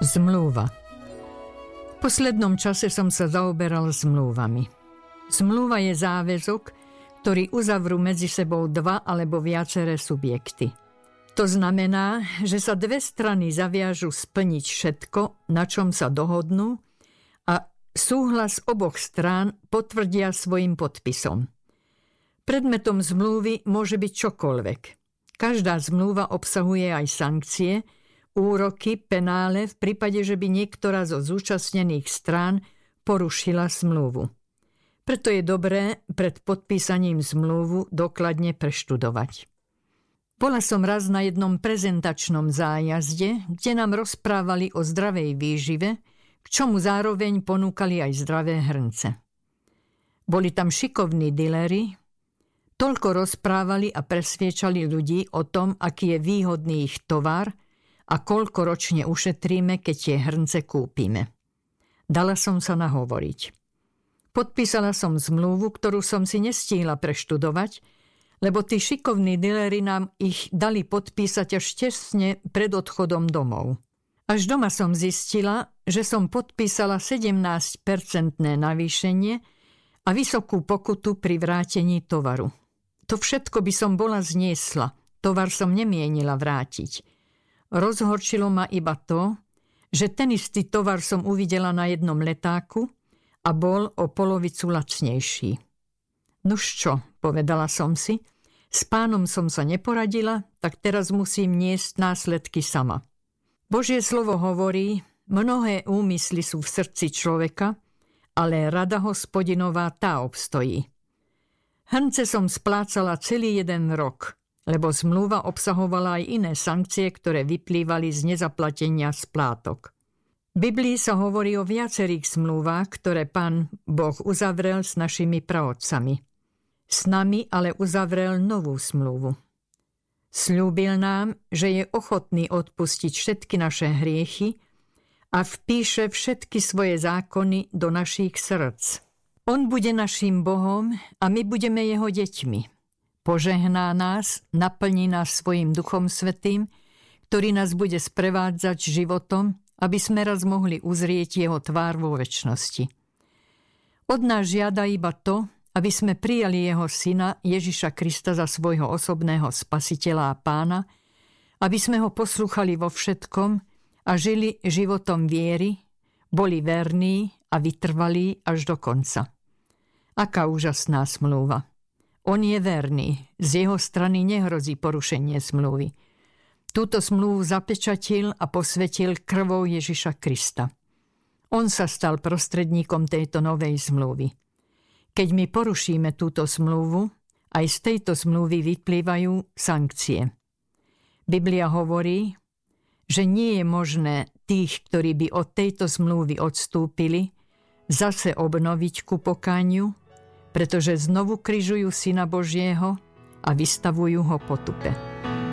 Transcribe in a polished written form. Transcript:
Zmluva. V poslednom čase som sa zaoberal zmluvami. Zmluva je záväzok, ktorý uzavrú medzi sebou dva alebo viaceré subjekty. To znamená, že sa dve strany zaviažu splniť všetko, na čom sa dohodnú, a súhlas oboch strán potvrdia svojim podpisom. Predmetom zmluvy môže byť čokoľvek. Každá zmluva obsahuje aj sankcie, úroky, penále v prípade, že by niektorá zo zúčastnených strán porušila zmluvu. Preto je dobré pred podpísaním zmluvu dokladne preštudovať. Bola som raz na jednom prezentačnom zájazde, kde nám rozprávali o zdravej výžive, k čomu zároveň ponúkali aj zdravé hrnce. Boli tam šikovní dileri, toľko rozprávali a presviečali ľudí o tom, aký je výhodný ich tovar a koľko ročne ušetríme, keď tie hrnce kúpime. Dala som sa nahovoriť. Podpísala som zmluvu, ktorú som si nestihla preštudovať, lebo tí šikovní dileri nám ich dali podpísať až tesne pred odchodom domov. Až doma som zistila, že som podpísala 17% navýšenie a vysokú pokutu pri vrátení tovaru. To všetko by som bola zniesla, tovar som nemienila vrátiť. Rozhorčilo ma iba to, že ten istý tovar som uvidela na jednom letáku a bol o polovicu lacnejší. Nuž čo, povedala som si, s pánom som sa neporadila, tak teraz musím niesť následky sama. Božie slovo hovorí, mnohé úmysly sú v srdci človeka, ale rada Hospodinová tá obstojí. Hrnce som splácala celý 1 rok, lebo zmluva obsahovala aj iné sankcie, ktoré vyplývali z nezaplatenia splátok. V Biblii sa hovorí o viacerých zmluvách, ktoré Pán Boh uzavrel s našimi praotcami. S nami ale uzavrel novú zmluvu. Sľúbil nám, že je ochotný odpustiť všetky naše hriechy a vpíše všetky svoje zákony do našich srdc. On bude naším Bohom a my budeme jeho deťmi. Požehná nás, naplní nás svojím Duchom Svätým, ktorý nás bude sprevádzať životom, aby sme raz mohli uzrieť jeho tvár vo večnosti. Od nás žiada iba to, aby sme prijali jeho syna Ježiša Krista za svojho osobného spasiteľa a pána, aby sme ho poslúchali vo všetkom a žili životom viery, boli verní a vytrvalí až do konca. Aká úžasná zmluva! On je verný, z jeho strany nehrozí porušenie zmluvy. Túto zmluvu zapečatil a posvetil krvou Ježiša Krista. On sa stal prostredníkom tejto novej zmluvy. Keď my porušíme túto zmluvu, aj z tejto zmluvy vyplývajú sankcie. Biblia hovorí, že nie je možné tých, ktorí by od tejto zmluvy odstúpili, zase obnoviť ku pokániu, pretože znovu križujú Syna Božieho a vystavujú ho potupe.